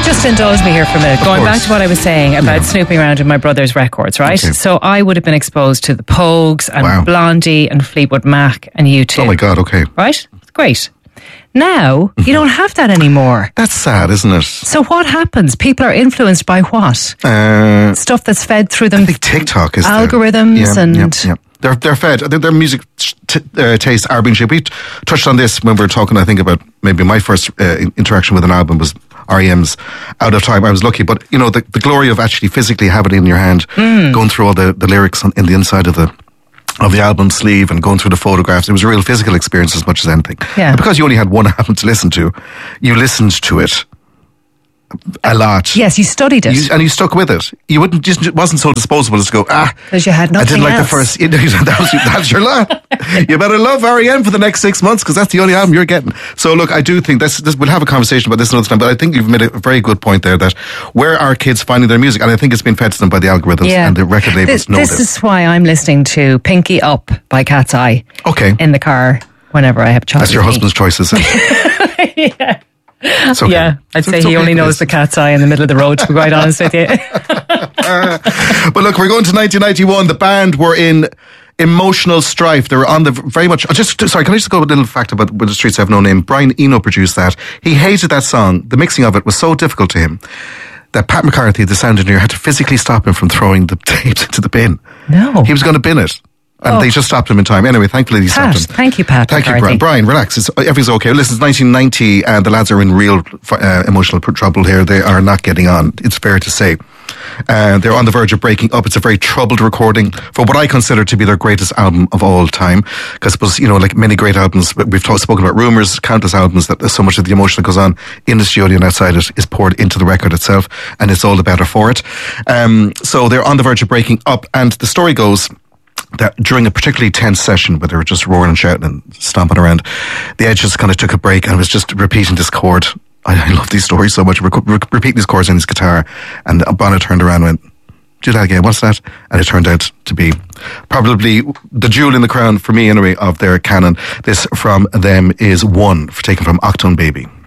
you just indulge me here for a minute? Going back to what I was saying about snooping around in my brother's records, right? Okay. So I would have been exposed to the Pogues and Blondie and Fleetwood Mac and U2. Oh my God, okay. Right? Great. Now, you don't have that anymore. That's sad, isn't it? So what happens? People are influenced by what? Stuff that's fed through them. I think TikTok is algorithms and... They're fed. Their music tastes are being shaped. We touched on this when we were talking, I think, about maybe my first interaction with an album was R.E.M's Out of Time. I was lucky, but, you know, the glory of actually physically having it in your hand, going through all the lyrics in the inside of the album sleeve and going through the photographs, it was a real physical experience as much as anything. Yeah. And because you only had one album to listen to, you listened to it a lot. Yes, you studied it. And you stuck with it. You wouldn't just, it wasn't so disposable as to go, because you had nothing I didn't like else. the first, that's your lot. You better love R.E.M. for the next 6 months because that's the only album you're getting. So look, I do think this we'll have a conversation about this another time, but I think you've made a very good point there that where are kids finding their music? And I think it's been fed to them by the algorithms and the record labels know this. This is why I'm listening to Pinky Up by Cat's Eye. Okay. In the car whenever I have chocolate. That's your husband's choice, is it? Yeah. Okay. Yeah, I'd say he only knows the Cat's Eye in the middle of the road, to be quite honest with you. But look, we're going to 1991. The band were in emotional strife. They were on the very much... can I just go with a little fact about When the Streets Have No Name? Brian Eno produced that. He hated that song. The mixing of it was so difficult to him that Pat McCarthy, the sound engineer, had to physically stop him from throwing the tapes into the bin. No. He was going to bin it. And they just stopped him in time. Anyway, thankfully, stopped him. Thank you, Pat. Thank you, Brian. Brian, relax. Everything's okay. Listen, it's 1990, and the lads are in real emotional trouble here. They are not getting on. It's fair to say. They're on the verge of breaking up. It's a very troubled recording for what I consider to be their greatest album of all time. Because it was, you know, like many great albums, we've spoken about Rumours, countless albums, that so much of the emotion that goes on in the studio and outside it is poured into the record itself, and it's all the better for it. So they're on the verge of breaking up, and the story goes that during a particularly tense session where they were just roaring and shouting and stomping around, the Edge just kind of took a break and was just repeating this chord. I love these stories so much. Repeating these chords on his guitar, and Bonnet turned around and went, do that again, what's that? And it turned out to be probably the jewel in the crown, for me anyway, of their canon. This from them is One, taken from Octone Baby.